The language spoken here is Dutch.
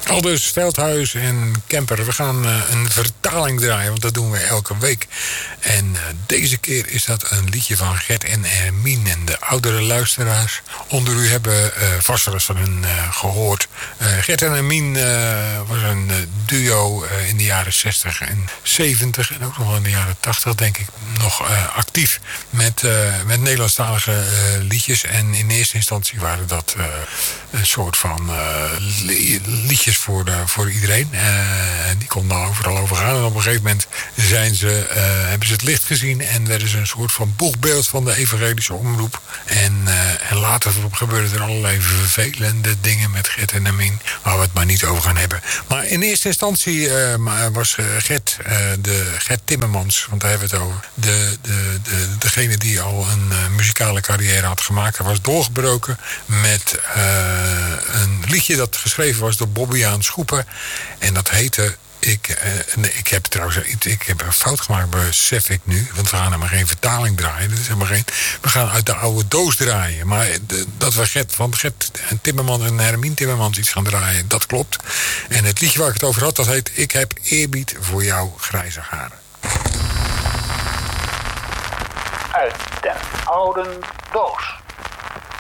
Aldus Veldhuis en Kemper. We gaan een vertaling draaien, want dat doen we elke week. En deze keer is dat een liedje van Gert en Hermine. En de oudere luisteraars onder u hebben vast wel eens van hun gehoord. Gert en Hermine was een duo in de jaren 60 en 70. En ook nog wel in de jaren 80, denk ik, nog actief met Nederlandstalige liedjes. En in eerste instantie waren dat een soort van liedjes voor iedereen. Die kon dan overal over gaan. En op een gegeven moment hebben ze het licht gezien en werden ze een soort van boegbeeld van de evangelische omroep. En later gebeurden er allerlei vervelende dingen met Gert en Hermine, waar we het maar niet over gaan hebben. Maar in eerste instantie was Gert Timmermans, want daar hebben we het over. Degene die al een muzikale carrière had gemaakt. Hij was doorgebroken met een liedje dat geschreven was door Bobbejaan Schoeper. En dat heette... Ik heb een fout gemaakt, besef ik nu. Want we gaan helemaal geen vertaling draaien. We gaan uit de oude doos draaien. Maar dat we van Gert Timmermans en Hermine Timmermans iets gaan draaien, dat klopt. En het liedje waar ik het over had, dat heet Ik heb eerbied voor jouw grijze haren. Uit de oude doos.